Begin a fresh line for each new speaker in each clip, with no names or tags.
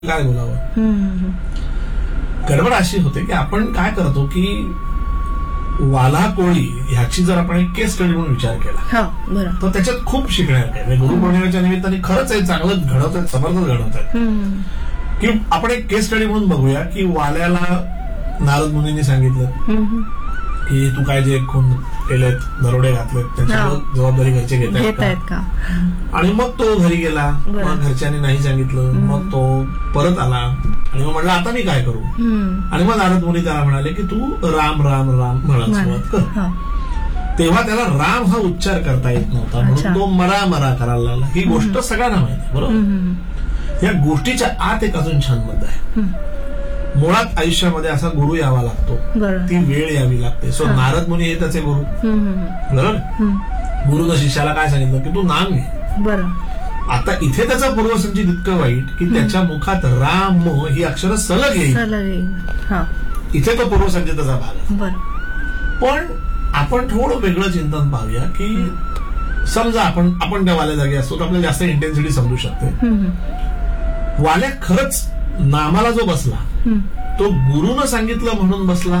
काय बोलावं. गडबड अशी होते की आपण काय करतो की वाला कोळी ह्याची जर आपण एक केस स्टडी म्हणून विचार केला तर त्याच्यात खूप शिकण्यात आहे. गुरुपौर्णिमेच्या निमित्ताने खरंच हे चांगलं घडवत आहेत, समर्थच घडवत आहेत की आपण एक केस स्टडी म्हणून बघूया की वाल्याला नारद मुनींनी सांगितलं की तू काय जे खून केलेत, दरोडे घातलेत, त्याची जबाबदारी घरचे घेत आहेत का. आणि मग तो घरी गेला, मग घरच्यांनी नाही सांगितलं, मग तो परत आला आणि मग म्हणला आता मी काय करू. आणि मग नारद मुनी त्याला म्हणाले की तू राम राम राम म्हणायला सुरुवात कर. तेव्हा त्याला राम हा उच्चार करता येत नव्हता म्हणून तो मरा मरा करायला लागला. ही गोष्ट सगळ्यांना माहिती बरोबर. या गोष्टीच्या आत एक अजून छान मुद्दा आहे. मुळात आयुष्यामध्ये असा गुरु यावा लागतो, ती वेळ यावी लागते. सो नारद मुनी हे त्याचे गुरु बरोबर. गुरुनं शिष्याला काय सांगितलं की तू नाम घे. आता इथे त्याचा पूर्वसंचित इतकं वाईट की त्याच्या मुखात राम ही अक्षर सलग येईल. इथे तो पूर्वसंचिताचा भाग आहे. पण आपण थोडं वेगळं चिंतन पाहूया की समजा आपण त्या वाल्या जागी असतो तर आपल्याला जास्त इंटेन्सिटी समजू शकते. वाल्या खरंच नामाला जो बसला तो गुरुनं सांगितलं म्हणून बसला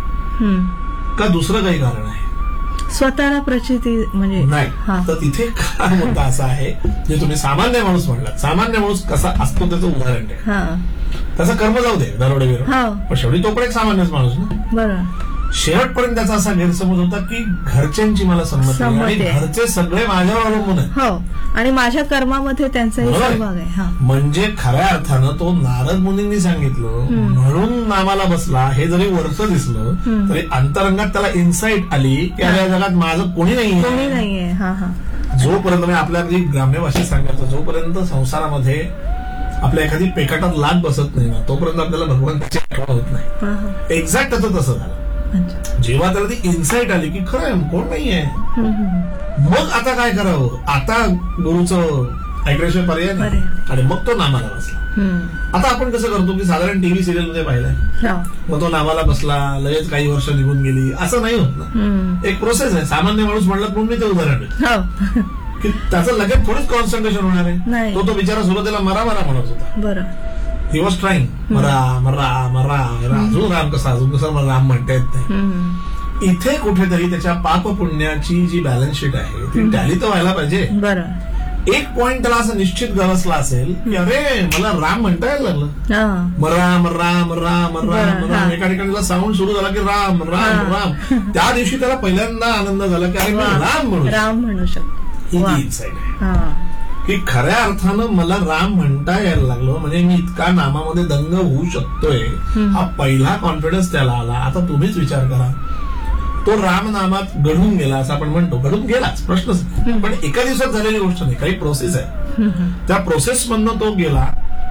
का दुसरं काही कारण आहे,
स्वतःला प्रचिती म्हणजे
नाही. तर तिथे काय मुद्दा असा आहे जे तुम्ही सामान्य माणूस म्हणलात. सामान्य माणूस कसा असतो त्याचं उदाहरण आहे. त्याचं कर्म जाऊ दे, दरोडे बिरोडे, पण शेवटी तो पण एक सामान्यच माणूस ना. बरोबर. शेवटपर्यंत त्याचा असा गैरसमज होता की घरच्यांची मला संमती आणि घरचे सगळे माझ्यावर अवलंबून आहेत
आणि माझ्या कर्मामध्ये त्यांचाही सहभाग आहे. म्हणजे
खऱ्या अर्थानं तो नारद मुनींनी सांगितलं म्हणून नामाला बसला हे जरी वरचं दिसलं तरी अंतरंगात त्याला इन्साइट आली की या जगात माझं कोणी नाहीये. जोपर्यंत आपल्या ग्राम्य भाषेत सांगायचं, जोपर्यंत संसारामध्ये आपल्या एखादी पेकाटात लाग बसत नाही ना तोपर्यंत आपल्याला भगवंताची आठवण होत नाही. एक्झॅक्ट त्याचं तसं झालं. जेव्हा त्याला ती इन्साइट आली की खरं कोण नाहीये, मग आता काय करावं, आता गुरुचं ऐकण्याशिवाय पर्याय नाही आणि मग तो नामाला बसला. आता आपण कसं करतो की साधारण टीव्ही सिरियल मध्ये पाहिलंय, मग तो नामाला बसला, लगेच काही वर्ष निघून गेली, असं नाही होत ना. एक प्रोसेस आहे. सामान्य माणूस म्हणलं म्हणून मी ते उदाहरण की त्याचं लगेच थोडंच कॉन्सन्ट्रेशन होणार आहे. तो बिचारा सुरुवातीला मरा मरा म्हणत होता. ही वॉज ट्राईंग मरा मरा मरा अजून राम कसा मला राम म्हणता येत नाही. इथे कुठेतरी त्याच्या पाप पुण्याची जी बॅलन्स शीट आहे ती टॅली तर व्हायला पाहिजे. एक पॉइंट त्याला असं निश्चित गरजला असेल की अरे मला राम म्हणता यायला लागलं, मरा मरा मरा मरा मरा. एका ठिकाणी साऊंड सुरू झाला की राम राम राम. त्या दिवशी त्याला पहिल्यांदा आनंद झाला की अरे राम म्हणू शकतो. ही इन्साइट आहे की खऱ्या अर्थानं मला राम म्हणता यायला लागलो म्हणजे मी इतका नामामध्ये दंग होऊ शकतोय. हा पहिला कॉन्फिडन्स त्याला आला. आता तुम्हीच विचार करा, तो राम नामात घडून गेला असं आपण म्हणतो, घडून गेलाच प्रश्नच नाही, पण एका दिवसात झालेली गोष्ट नाही, काही प्रोसेस आहे. त्या प्रोसेस मधनं तो गेला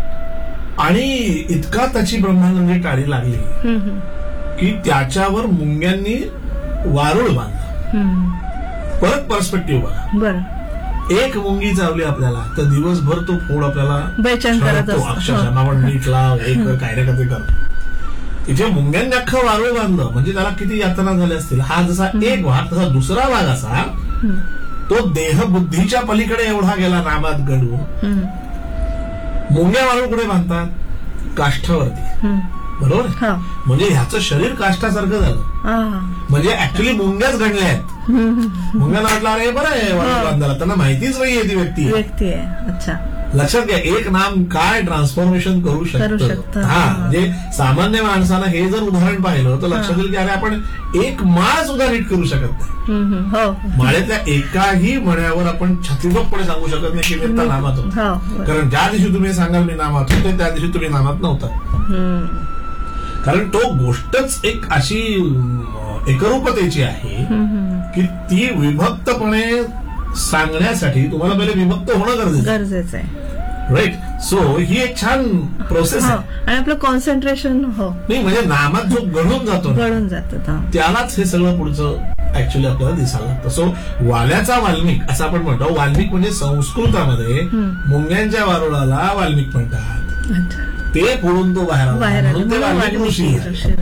आणि इतका त्याची ब्रह्मानंदी टाळी लागली की त्याच्यावर मुंग्यांनी वारुळ बांधलं. परत पर्स्पेक्टिव्ह बघा, एक मुंगी चावली आपल्याला तर दिवसभर तो फोड आपल्याला
बेचैन करत असतो.
अक्षरशः आपण मीठ लाव एक काय ना काय करतो. इथे मुंग्यांनी अख्खं वारुळ बांधलं म्हणजे त्याला किती यातना झाल्या असतील. हा जसा एक भाग तसा दुसरा भाग असा तो देहबुद्धीच्या पलीकडे एवढा गेला नामात घडून. मुंग्या वारुळ कुठे बांधतात? काष्ठावरती, बरोबर. म्हणजे ह्याचं शरीर काष्ठासारखं झालं. म्हणजे ऍक्च्युली मुंग्याच गणल्या आहेत. मुंग्यांना वाटलं अरे बरं आहे वारुळ बांधायला, त्यांना माहितीच नाहीये ती व्यक्ती आहे. अच्छा, लक्षात घ्या एक नाम काय ट्रान्सफॉर्मेशन करू शकतं. म्हणजे सामान्य माणसाला हे जर उदाहरण पाहिलं तर लक्षात येईल की अरे आपण एक माळ सुद्धा नीट करू शकत नाही. माळ्यातल्या एकाही मण्यावर आपण छत्तीसपणे सांगू शकत नाही की मी आता नामात होतो. कारण ज्या दिवशी तुम्ही सांगाल मी नामात होते त्या दिवशी तुम्ही नामात नव्हता. कारण तो गोष्टच एक अशी एकरूपतेची आहे की ती विभक्तपणे सांगण्यासाठी तुम्हाला पहिले विभक्त होणं
गरजेचं आहे.
राईट. सो ही एक छान प्रोसेस आहे
आणि आपलं कॉन्सन्ट्रेशन
नाही म्हणजे नामात जो घडून जातो त्यालाच हे सगळं पुढचं ऍक्च्युली आपल्याला दिसायला लागतं. सो वाल्याचा वाल्मिक असं आपण म्हणतो. वाल्मिक म्हणजे संस्कृतामध्ये मुंग्यांच्या वारुळाला वाल्मिक म्हणतात. ते फोडून तो बाहेर म्हणून ते वाल्मिक ऋषी.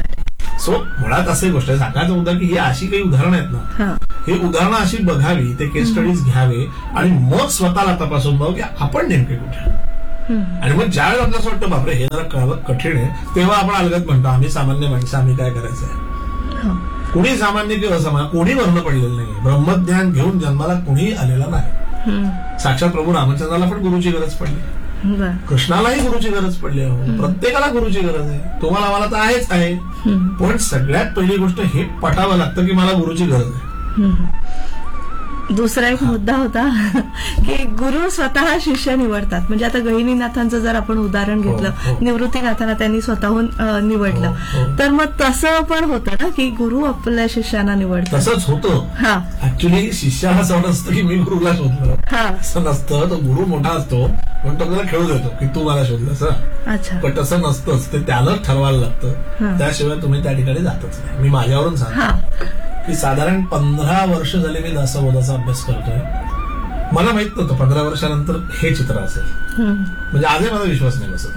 सो मुळात अशी गोष्ट आहे. सांगायचं मुद्दा की ही अशी काही उदाहरणं आहेत ना, हे उदाहरणं अशी बघावी, ते केस स्टडीज घ्यावे आणि मग स्वतःला तपासून बघू की आपण नेमके कुठे. आणि मग ज्यावेळेस आपल्याला असं वाटतं बापरे हे जरा कठीण आहे, तेव्हा आपण अलगद म्हणतो आम्ही सामान्य माणसं, आम्ही काय करायचंय. कुणी सामान्य किंवा असामान्य कोणी वर्ण पडलेलं नाही. ब्रह्मज्ञान घेऊन जन्माला कुणी आलेला नाही. साक्षात प्रभू रामचंद्राला पण गुरुची गरज पडली, कृष्णालाही गुरुची गरज पडली. प्रत्येकाला गुरुची गरज आहे. तुम्हाला मला तर आहेच आहे. पण सगळ्यात पहिली गोष्ट हे पटावं लागतं की मला गुरुची गरज आहे.
दुसरा एक मुद्दा होता की गुरु स्वतः शिष्य निवडतात. म्हणजे आता गहिनीनाथांचं जर आपण उदाहरण घेतलं, निवृत्तीनाथांना त्यांनी स्वतःहून निवडलं, तर मग तसं पण होतं ना की गुरु आपल्या शिष्याना निवडतात.
तसंच होतं. ऍक्च्युली शिष्याला असं नसतं की मी गुरुला शोधलं, असं नसतं. तो गुरु मोठा असतो पण तो त्याला खेळू देतो की तू मला शोधलंस.
अच्छा.
पण तसं नसतंच, ते त्यालाच ठरवायला लागतं. त्याशिवाय तुम्ही त्या ठिकाणी जातच नाही. मी माझ्यावरून सांगतो की साधारण 15 वर्ष झाले मी दासबोधाचा अभ्यास करतोय. मला माहित नव्हतं 15 वर्षानंतर हे चित्र असेल. म्हणजे आजही माझा विश्वास नाही बसत.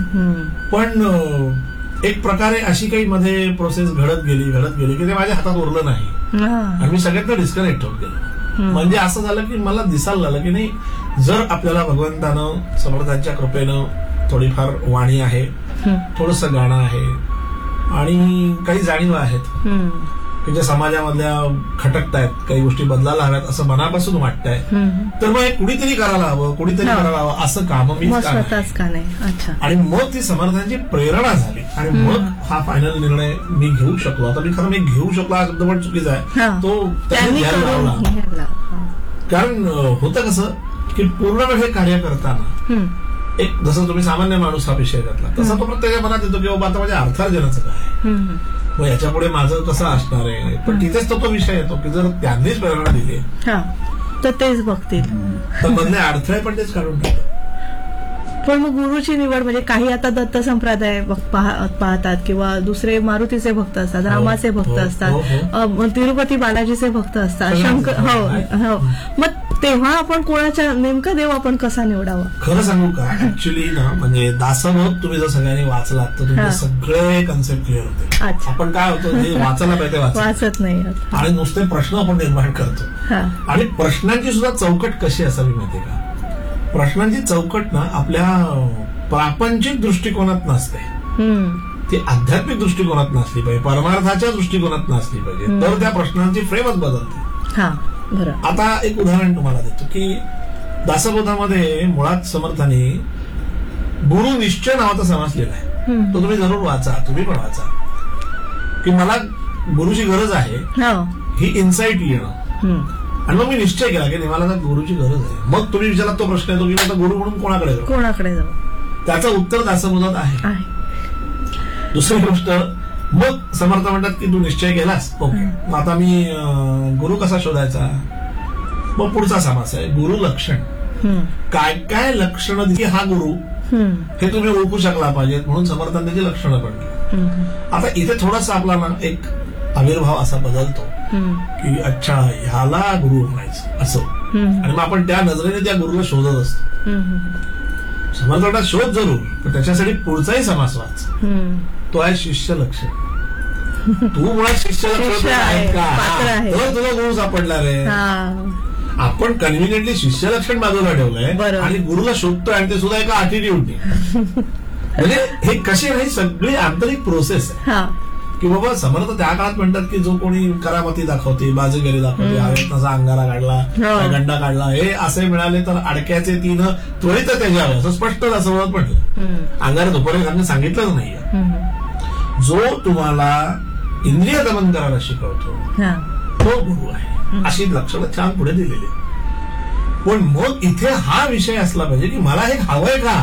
पण एक प्रकारे अशी काही मध्ये प्रोसेस घडत गेली की ते माझ्या हातात उरलं नाही आणि मी सगळ्यात डिस्कनेक्ट होत गेलो. म्हणजे असं झालं की मला दिसायला लागलं की नाही, जर आपल्याला भगवंतानं समर्थांच्या कृपेनं थोडीफार वाणी आहे, थोडंसं गाणं आहे आणि काही जाणीव आहेत की ज्या समाजामधल्या खटकतायत, काही गोष्टी बदलायला हव्यात असं मनापासून वाटतंय, तर मग हे कुणीतरी करायला हवं असं काम मी
स्वतःच का नाही. अच्छा.
आणि मग ती समर्थांची प्रेरणा झाली आणि मग हा फायनल निर्णय मी घेऊ शकलो. आता मी खरं मी घेऊ शकलो हा शब्द पण चुकीचा आहे, तो त्यांनी घ्यायला लावला. कारण होतं कसं की पूर्ण वेळ हे कार्य करताना एक जसं तुम्ही सामान्य माणूस हा विषय घातला तसा तो प्रत्येक मनात येतो की बाबा आता माझ्या अर्थार्जनाचं काय, मग याच्या पुढे माझं कसं असणार आहे. पण तिथेच तो विषय येतो की जर त्यांनीच प्रेरणा दिली
तर तेच बघतील,
तर मधले अडथळे पण तेच काढून टाकतात.
पण मग गुरुची निवड म्हणजे काही आता दत्त संप्रदाय पाहतात किंवा दुसरे मारुतीचे भक्त असतात, रामाचे भक्त असतात, तिरुपती बालाजीचे भक्त असतात, शंकर. हो. मग तेव्हा आपण कोणाच्या नेमका देव आपण कसा निवडावा?
खरं सांगू का, ऍक्च्युली ना म्हणजे दासबोध तुम्ही जर सगळ्यांनी वाचलात तर तुमचे सगळे कन्सेप्ट क्लिअर होते. आपण काय होतो हे वाचायला पाहिजे
वाचत नाही
आणि नुसते प्रश्न आपण निर्माण करतो. आणि प्रश्नांची सुद्धा चौकट कशी असावी माहितीये का? प्रश्नांची चौकट ना आपल्या प्रापंचिक दृष्टिकोनात नसते, ती आध्यात्मिक दृष्टिकोनात नसली पाहिजे, परमार्थाच्या दृष्टिकोनात नसली पाहिजे, तर त्या प्रश्नांची फ्रेमच बदलते. आता एक उदाहरण तुम्हाला देतो की दासबोधामध्ये मुळात समर्थांनी गुरु निश्चय नावाचा समास लिहिला आहे. तो तुम्ही जरूर वाचा, तुम्ही पण वाचा. की मला गुरुची गरज आहे ही इन्साइट येणं. आणि मग मी निश्चय केला की मला आता गुरुची गरज आहे. मग तुम्ही विचारला तो प्रश्न येतो की आता गुरु म्हणून कोणाकडे जाऊ? त्याचं उत्तर दासबोधात आहे. दुसरी गोष्ट, मग समर्थ म्हणतात की तू निश्चय केलास, ओके, मग आता मी गुरु कसा शोधायचा? मग पुढचा समास आहे गुरु लक्षण. काय काय लक्षणं की हा गुरु हे तुम्ही ओळखू शकला पाहिजेत म्हणून समर्थांनी त्याची लक्षणं पडली. आता इथे थोडासा आपला ना एक आविर्भाव असा बदलतो की अच्छा ह्याला गुरु म्हणायचं असं, आणि मग आपण त्या नजरेने त्या गुरुला शोधत असतो. समर्थांना शोध जरूर, पण त्याच्यासाठी पुढचाही समास वाच, तो आहे शिष्य लक्षण. तू मुळात शिष्य लक्षण आहेत का, तर तुला गुरु सापडणार आहे. आपण कन्व्हिनियंटली शिष्य लक्षण बाजूला ठेवलंय आणि गुरुला शोधतोय, आणि ते सुद्धा एका ऍटिट्यूडने. म्हणजे हे कशी नाही सगळी आंतरिक प्रोसेस आहे की बाबा समर्थ त्या काळात म्हणतात की जो कोणी करामती दाखवते, बाजूगिरी दाखवते, आवेतनाचा अंगारा काढला, गंडा काढला, हे असे मिळाले तर अडक्याचे 3 त्वरित त्याच्यावर, असं स्पष्ट असं म्हटलं. अंगारा दुपारी सांगितलंच नाहीये. जो तुम्हाला इंद्रिय दमन करायला शिकवतो तो गुरु आहे, अशी लक्षणं छान पुढे दिलेली. पण मग इथे हा विषय असला पाहिजे की मला हे हवंय का,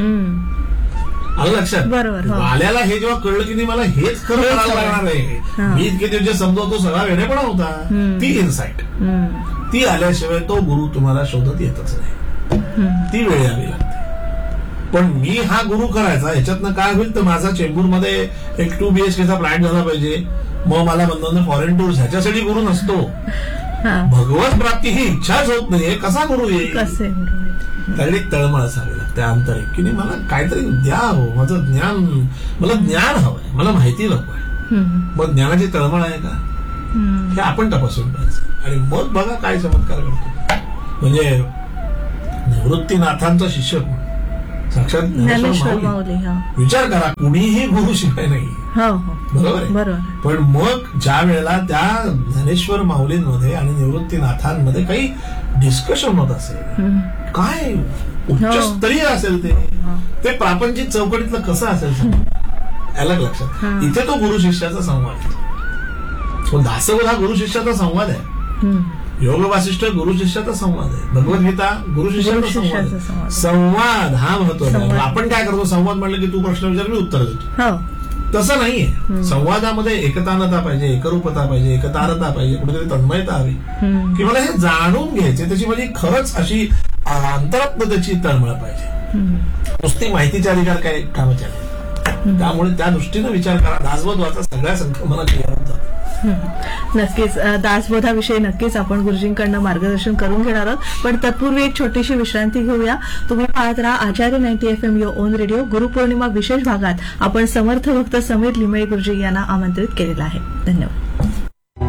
आलं लक्षात? आल्याला हे जेव्हा कळलं की नाही मला हेच खरं करायला लागणार आहे, मी इतके दिवस जे समजवतो सगळा वेळेपणा होता, ती इन्साइट ती आल्याशिवाय तो गुरु तुम्हाला शोधत येतच नाही, ती वेळ यावी लागते. पण मी हा गुरु करायचा, ह्याच्यातनं काय होईल तर माझा चेंबूरमध्ये एक 2 BHKचा फ्लॅट झाला पाहिजे, मग मला बंधन फॉरेन टूर्स, ह्याच्यासाठी गुरु नसतो. भगवत प्राप्ती ही इच्छाच होत नाही, कसा गुरु येईल? त्याकडे तळमळ असावी लागते आंतरिक की नाही मला काहीतरी द्या, हो माझं ज्ञान, मला ज्ञान हवंय, मला माहिती नकोय. मग ज्ञानाची तळमळ आहे का हे आपण तपासून पाहिजे. आणि मग बघा काय चमत्कार करतो. म्हणजे निवृत्तीनाथांचा शिष्य साक्षात
ज्ञानेश्वर माऊली.
विचार करा, कुणीही गुरु शिवाय नाही.
हो हो
बरोबर आहे.
बरोबर.
पण मग ज्या वेळेला त्या ज्ञानेश्वर माऊलींमध्ये आणि निवृत्तीनाथांमध्ये काही डिस्कशन होत असेल, काय उच्चस्तरीय असेल ते प्रापंचिक चौकटीतलं कसं असेल अलग लक्षात. इथे तो गुरु शिष्याचा संवाद आहे. तो दासबोध हा गुरु शिष्याचा संवाद आहे. योग वासिष्ठ गुरु शिष्याचा संवाद आहे. भगवद्गीता गुरु शिष्याचा संवाद आहे. संवाद हा महत्वाचा. आपण काय करतो, संवाद म्हणलं की तू प्रश्न विचार मी उत्तर देतो. तसं नाहीये. संवादामध्ये एकतानता पाहिजे, एकरूपता पाहिजे, एकतारता पाहिजे, कुठेतरी तन्मयता हवी की मला हे जाणून घ्यायचे, त्याची माझी खरंच अशी अंतरात्म त्याची तळमळ पाहिजे. नुसती माहितीचे अधिकार काय कामाच्या नाही. त्यामुळे त्या दृष्टीनं विचार करा. दासबोधाचा सगळ्या संकल्पना क्लिअर होतात.
नक्कीच दासबोधाविषयी नक्कीच आपण गुरुजींकडनं मार्गदर्शन करून घेणार आहोत. पण तत्पूर्वी एक छोटीशी विश्रांती घेऊया. तुम्ही पाहत राहा आचार्य 90 FM your on radio. Guru Purnima विशेष भागात आपण समर्थ भक्त समीर लिमये गुरुजी यांना आमंत्रित केलेलं आहे. धन्यवाद.